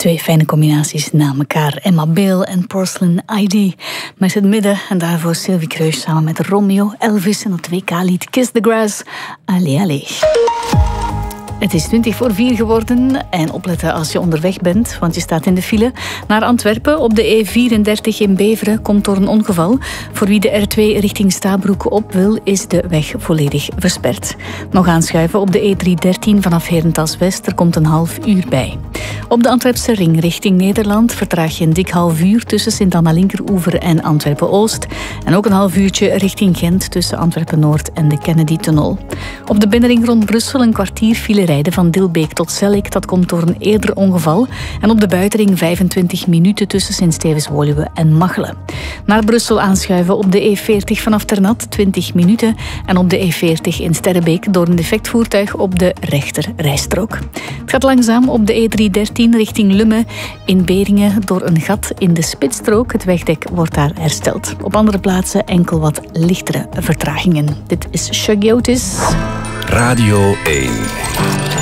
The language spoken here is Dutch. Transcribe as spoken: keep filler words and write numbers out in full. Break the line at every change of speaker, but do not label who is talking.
Twee fijne combinaties na elkaar. Emma Bale en Porcelain I D. Met het midden en daarvoor Sylvie Kreus samen met Romeo Elvis en het W K-lied Kiss the Grass. Allee, allee. Het is twintig voor vier geworden en opletten als je onderweg bent, want je staat in de file naar Antwerpen. Op de E vierendertig in Beveren komt door een ongeval. Voor wie de R twee richting Stabroek op wil, is de weg volledig versperd. Nog aanschuiven op de E driehonderddertien vanaf Herentals West, er komt een half uur bij. Op de Antwerpse ring richting Nederland vertraag je een dik half uur tussen Sint-Anna-Linkeroever en Antwerpen-Oost. En ook een half uurtje richting Gent tussen Antwerpen-Noord en de Kennedy-tunnel. Op de binnenring rond Brussel een kwartier file rijden van Dilbeek tot Zellik. Dat komt door een eerder ongeval. En op de buitenring vijfentwintig minuten tussen Sint-Stevens-Woluwe en Machelen. Naar Brussel aanschuiven op de E veertig vanaf Ternat, twintig minuten. En op de E veertig in Sterrebeek door een defect voertuig op de rechter rijstrook. Het gaat langzaam op de E driehonderddertien richting Lummen in Beringen door een gat in de spitsstrook. Het wegdek wordt daar hersteld. Op andere plaatsen enkel wat lichtere vertragingen. Dit is Shuggy Otis.
Radio één.